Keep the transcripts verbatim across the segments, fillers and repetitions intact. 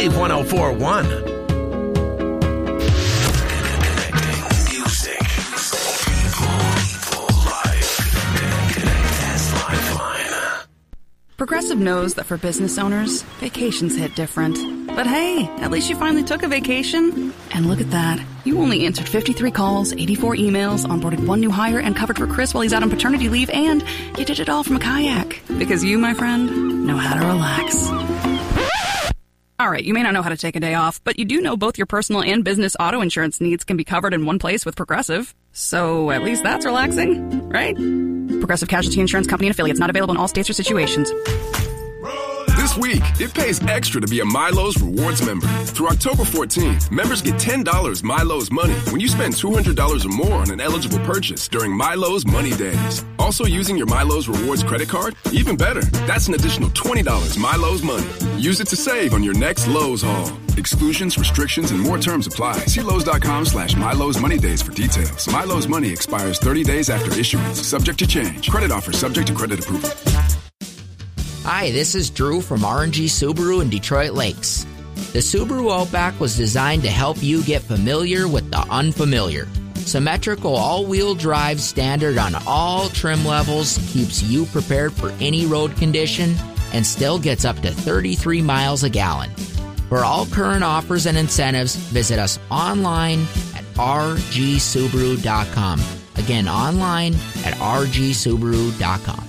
Wave one oh four point one. Progressive knows that for business owners, vacations hit different. But hey, at least you finally took a vacation. And look at that. You only answered fifty-three calls, eighty-four emails, onboarded one new hire, and covered for Chris while he's out on paternity leave, and you did it all from a kayak. Because you, my friend, know how to relax. All right, you may not know how to take a day off, but you do know both your personal and business auto insurance needs can be covered in one place with Progressive. So at least that's relaxing, right? Progressive Casualty Insurance Company and Affiliates. Not available in all states or situations. This week, it pays extra to be a Milo's Rewards member. Through October fourteenth, members get ten dollars Milo's Money when you spend two hundred dollars or more on an eligible purchase during Milo's Money Days. Also using your Milo's Rewards credit card? Even better, that's an additional twenty dollars Milo's Money. Use it to save on your next Lowe's haul. Exclusions, restrictions, and more terms apply. See Lowe's.com slash Milo's Money Days for details. Milo's Money expires thirty days after issuance. Subject to change. Credit offer subject to credit approval. Hi, this is Drew from R and G Subaru in Detroit Lakes. The Subaru Outback was designed to help you get familiar with the unfamiliar. Symmetrical all-wheel drive standard on all trim levels keeps you prepared for any road condition and still gets up to thirty-three miles a gallon. For all current offers and incentives, visit us online at r g subaru dot com. Again, online at r g subaru dot com.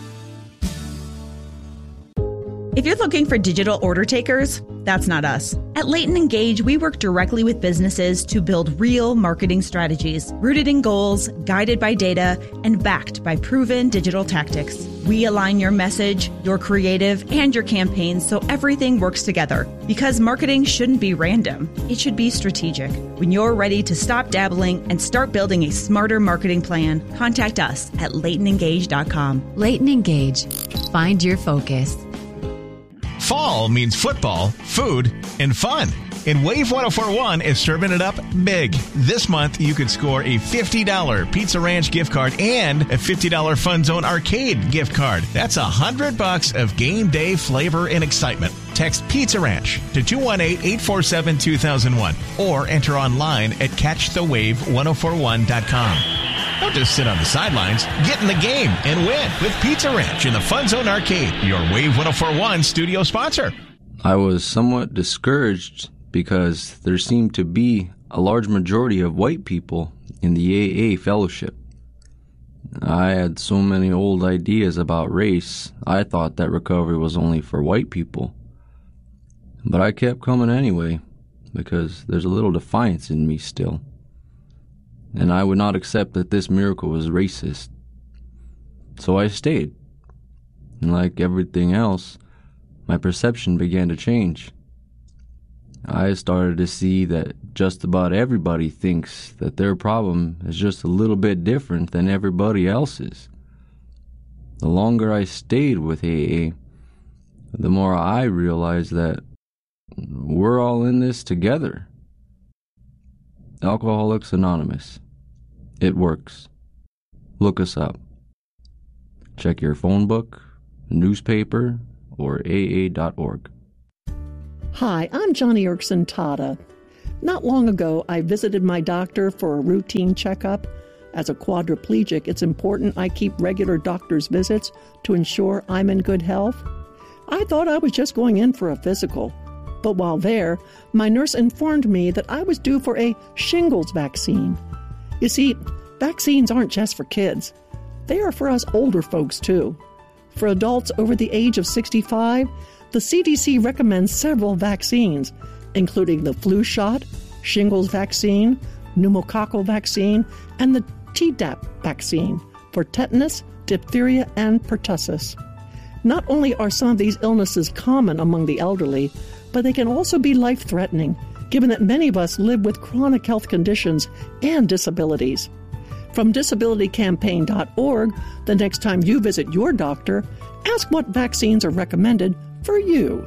If you're looking for digital order takers, that's not us. At Leighton Engage, we work directly with businesses to build real marketing strategies, rooted in goals, guided by data, and backed by proven digital tactics. We align your message, your creative, and your campaigns so everything works together. Because marketing shouldn't be random. It should be strategic. When you're ready to stop dabbling and start building a smarter marketing plan, contact us at leighton engage dot com. Leighton Engage. Find your focus. Fall means football, food, and fun. And Wave one oh four point one is serving it up big. This month, you could score a fifty dollars Pizza Ranch gift card and a fifty dollars Fun Zone Arcade gift card. That's one hundred bucks of game day flavor and excitement. Text Pizza Ranch to two one eight, eight four seven, two thousand one or enter online at catch the wave one oh four one dot com. Don't just sit on the sidelines. Get in the game and win with Pizza Ranch in the Fun Zone Arcade, your Wave one oh four point one studio sponsor. I was somewhat discouraged because there seemed to be a large majority of white people in the A A fellowship. I had so many old ideas about race, I thought that recovery was only for white people. But I kept coming anyway, because there's a little defiance in me still. And I would not accept that this miracle was racist. So I stayed. And like everything else, my perception began to change. I started to see that just about everybody thinks that their problem is just a little bit different than everybody else's. The longer I stayed with A A, the more I realized that we're all in this together. Alcoholics Anonymous. It works. Look us up. Check your phone book, newspaper, or A A dot org. Hi, I'm Johnny Erkson Tada. Not long ago, I visited my doctor for a routine checkup. As a quadriplegic, it's important I keep regular doctor's visits to ensure I'm in good health. I thought I was just going in for a physical. But while there, my nurse informed me that I was due for a shingles vaccine. You see, vaccines aren't just for kids. They are for us older folks, too. For adults over the age of sixty-five, the C D C recommends several vaccines, including the flu shot, shingles vaccine, pneumococcal vaccine, and the Tdap vaccine for tetanus, diphtheria, and pertussis. Not only are some of these illnesses common among the elderly, but they can also be life-threatening, given that many of us live with chronic health conditions and disabilities. From disability campaign dot org, the next time you visit your doctor, ask what vaccines are recommended for you.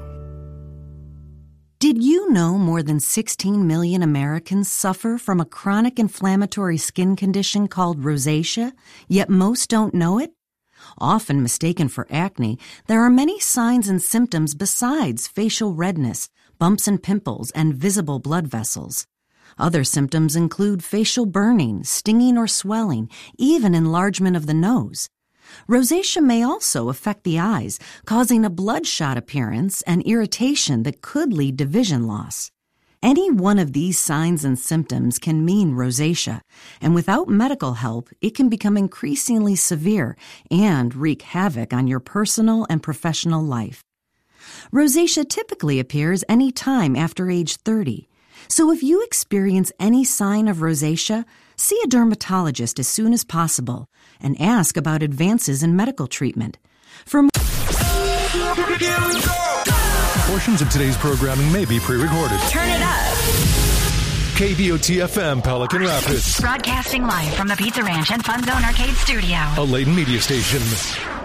Did you know more than sixteen million Americans suffer from a chronic inflammatory skin condition called rosacea, yet most don't know it? Often mistaken for acne, there are many signs and symptoms besides facial redness, bumps and pimples, and visible blood vessels. Other symptoms include facial burning, stinging or swelling, even enlargement of the nose. Rosacea may also affect the eyes, causing a bloodshot appearance and irritation that could lead to vision loss. Any one of these signs and symptoms can mean rosacea, and without medical help, it can become increasingly severe and wreak havoc on your personal and professional life. Rosacea typically appears any time after age thirty. So if you experience any sign of rosacea, see a dermatologist as soon as possible and ask about advances in medical treatment. For more- Portions of today's programming may be pre-recorded. Turn it up. K B O T F M Pelican Rapids. Broadcasting live from the Pizza Ranch and Fun Zone Arcade Studio. A Layton media station.